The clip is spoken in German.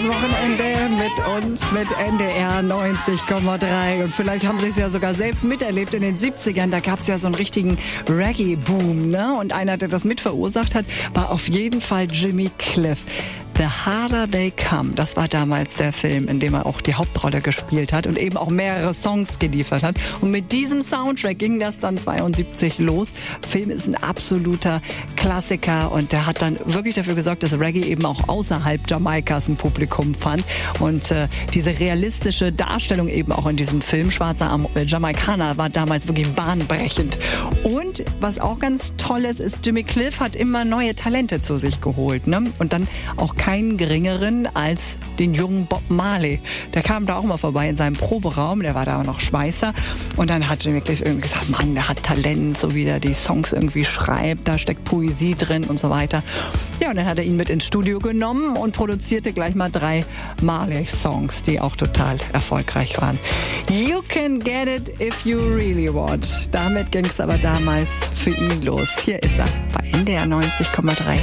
Wochenende mit uns, mit NDR 90,3. Und vielleicht haben Sie es ja sogar selbst miterlebt in den 70ern. Da gab es ja so einen richtigen Reggae-Boom, ne? Und einer, der das mit verursacht hat, war auf jeden Fall Jimmy Cliff. The Harder They Come, das war damals der Film, in dem er auch die Hauptrolle gespielt hat und eben auch mehrere Songs geliefert hat. Und mit diesem Soundtrack ging das dann 72 los. Der Film ist ein absoluter Klassiker und der hat dann wirklich dafür gesorgt, dass Reggae eben auch außerhalb Jamaikas ein Publikum fand. Und diese realistische Darstellung eben auch in diesem Film, schwarzer Jamaikaner, war damals wirklich bahnbrechend. Und was auch ganz toll ist, Jimmy Cliff hat immer neue Talente zu sich geholt, ne? Und dann auch keinen geringeren als den jungen Bob Marley. Der kam da auch mal vorbei in seinem Proberaum, der war da auch noch Schweißer. Und dann hat Jimmy Cliff irgendwie gesagt, Mann, der hat Talent, so wie der die Songs irgendwie schreibt, da steckt Poesie drin und so weiter. Ja, und dann hat er ihn mit ins Studio genommen und produzierte gleich mal 3 Marley-Songs, die auch total erfolgreich waren. You can get it if you really want. Damit ging es aber damals für ihn los. Hier ist er bei NDR 90,3.